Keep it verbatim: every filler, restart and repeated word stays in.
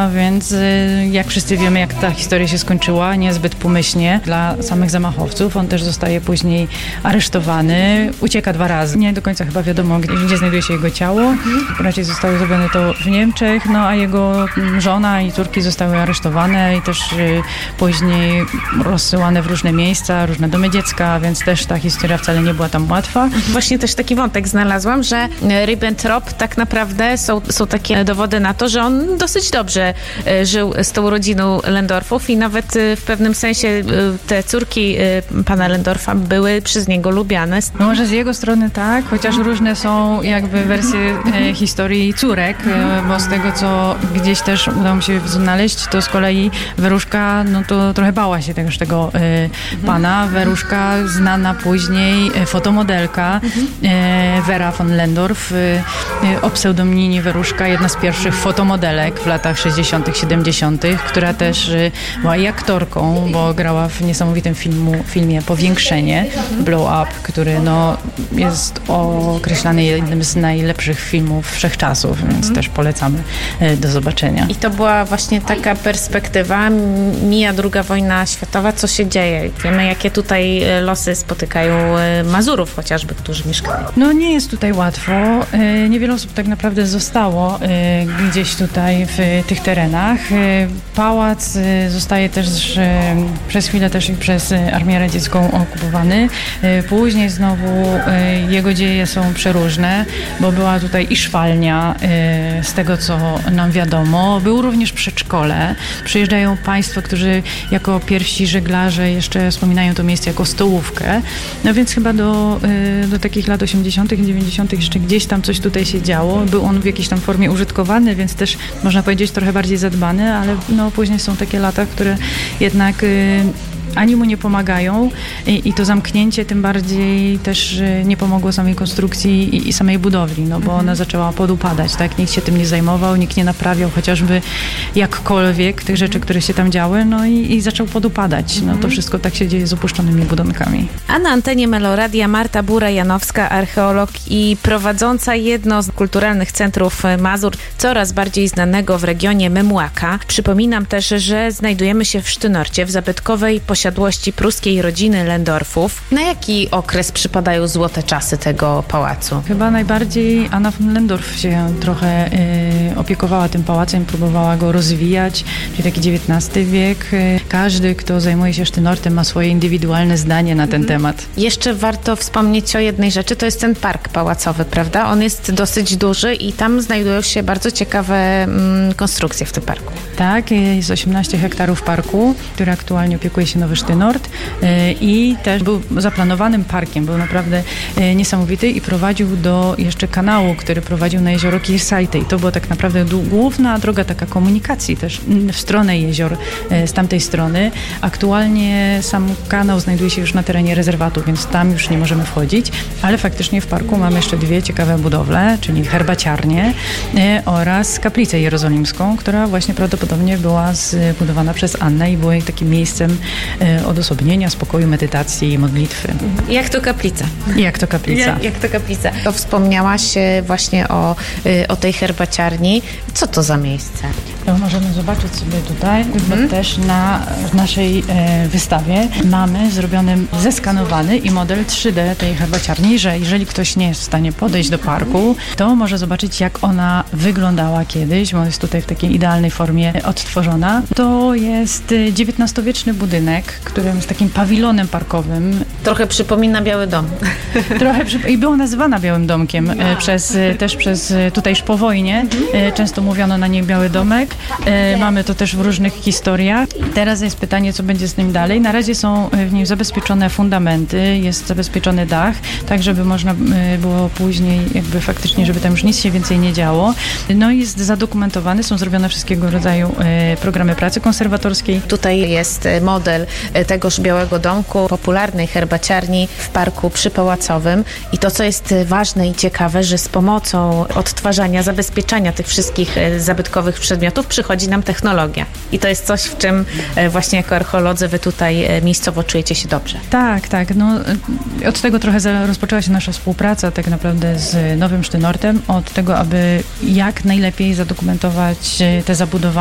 Lendorfa, więc jak wszyscy wiemy, jak ta historia się skończyła, niezbyt pomyślnie dla samych zamachowców. On też zostaje później aresztowany, ucieka dwa razy. Nie do końca chyba wiadomo, gdzie, gdzie znajduje się jego ciało. Raczej zostało zrobione to w Niemczech, no a jego żona i córki zostały aresztowane i też później rozsyłane w różne miejsca, różne domy dziecka, więc też ta historia wcale nie była tam łatwa. Właśnie też taki wątek znalazłam, że Ribbentrop tak naprawdę są, są takie dowody na to, że on dosyć dobrze żył z tą rodziną Lendorfów i nawet w pewnym sensie te córki pana Lendorfa były przez niego lubiane. No może z jego strony tak, chociaż różne są jakby wersje e, historii córek, e, bo z tego, co gdzieś też udało mi się znaleźć, to z kolei Weruszka, no to trochę bała się tegoż tego e, pana. Weruszka, znana później e, fotomodelka e, Vera von Lendorf, e, o pseudonimie Weruszka, jedna z pierwszych fotomodelek w latach sześćdziesiątych, siedemdziesiątych, która też e, była i aktorką, bo grała w niesamowitym filmu, filmie Powiększenie, Blow Up, który no, jest określany jednym z najlepszych filmów wszechczasów, więc mm. też polecamy do zobaczenia. I to była właśnie taka perspektywa, mija druga wojna światowa, co się dzieje? Wiemy, jakie tutaj losy spotykają Mazurów chociażby, którzy mieszkają. No nie jest tutaj łatwo. Niewiele osób tak naprawdę zostało gdzieś tutaj w tych terenach. Pałac zostaje też przez chwilę też i przez Armię Radziecką okupowany. Później znowu jego dzieje są przeróżne, bo była tutaj i szwalnia, z tego co nam wiadomo. Było również przedszkole. Przyjeżdżają państwo, którzy jako pierwsi żeglarze jeszcze wspominają to miejsce jako stołówkę. No więc chyba do, do takich lat osiemdziesiątych i dziewięćdziesiątych jeszcze gdzieś tam coś tutaj się działo. Był on w jakiejś tam formie użytkowany, więc też można powiedzieć trochę bardziej zadbany, ale no później są takie lata, które jednak ani mu nie pomagają i, i to zamknięcie tym bardziej też nie pomogło samej konstrukcji i, i samej budowli, no bo ona zaczęła podupadać, tak? Nikt się tym nie zajmował, nikt nie naprawiał chociażby jakkolwiek tych rzeczy, które się tam działy, no i, i zaczął podupadać. No to wszystko tak się dzieje z opuszczonymi budynkami. A na antenie Meloradia Marta Bura-Janowska, archeolog i prowadząca jedno z kulturalnych centrów Mazur, coraz bardziej znanego w regionie Memłaka. Przypominam też, że znajdujemy się w Sztynorcie, w zabytkowej posiadłości pruskiej rodziny Lendorfów. Na jaki okres przypadają złote czasy tego pałacu? Chyba najbardziej Anna von Lendorf się trochę y, opiekowała tym pałacem, próbowała go rozwijać, czyli taki dziewiętnasty wiek. Każdy, kto zajmuje się Sztynortem, ma swoje indywidualne zdanie na ten mhm. temat. Jeszcze warto wspomnieć o jednej rzeczy, to jest ten park pałacowy, prawda? On jest dosyć duży i tam znajdują się bardzo ciekawe mm, konstrukcje w tym parku. Tak, jest osiemnaście hektarów parku, który aktualnie opiekuje się Nowy Sztynort i też był zaplanowanym parkiem, był naprawdę niesamowity i prowadził do jeszcze kanału, który prowadził na jezioro Kirsajte i to była tak naprawdę główna droga taka komunikacji też w stronę jezior z tamtej strony. Aktualnie sam kanał znajduje się już na terenie rezerwatu, więc tam już nie możemy wchodzić, ale faktycznie w parku mamy jeszcze dwie ciekawe budowle, czyli herbaciarnię oraz kaplicę jerozolimską, która właśnie prawdopodobnie była zbudowana przez Annę i była takim miejscem odosobnienia, spokoju, medytacji i modlitwy. Jak to kaplica? Jak to kaplica. Jak, jak to kaplica. To wspomniałaś właśnie o, o tej herbaciarni. Co to za miejsce? To możemy zobaczyć sobie tutaj, mhm. bo też na naszej e, wystawie mamy zrobiony, zeskanowany i model trzy D tej herbaciarni, że jeżeli ktoś nie jest w stanie podejść do parku, to może zobaczyć, jak ona wyglądała kiedyś, bo jest tutaj w takiej idealnej formie odtworzona. To jest dziewiętnastowieczny budynek, który jest takim pawilonem parkowym. Trochę przypomina Biały Dom. Trochę przyp- i była nazywana Białym Domkiem e, przez, też przez tutajż po wojnie. E, często mówiono na niej Biały Domek. E, mamy to też w różnych historiach. Teraz jest pytanie, co będzie z nim dalej. Na razie są w nim zabezpieczone fundamenty, jest zabezpieczony dach, tak żeby można e, było później jakby faktycznie, żeby tam już nic się więcej nie działo. No i jest zadokumentowany, są zrobione wszystkiego rodzaju e, programy pracy konserwatorskiej. Tutaj jest model tegoż Białego Domku, popularnej herbaciarni w parku przypałacowym i to, co jest ważne i ciekawe, że z pomocą odtwarzania, zabezpieczania tych wszystkich zabytkowych przedmiotów przychodzi nam technologia. I to jest coś, w czym właśnie jako archeolodzy wy tutaj miejscowo czujecie się dobrze. Tak, tak. No, od tego trochę rozpoczęła się nasza współpraca tak naprawdę z Nowym Sztynortem, od tego, aby jak najlepiej zadokumentować te zabudowania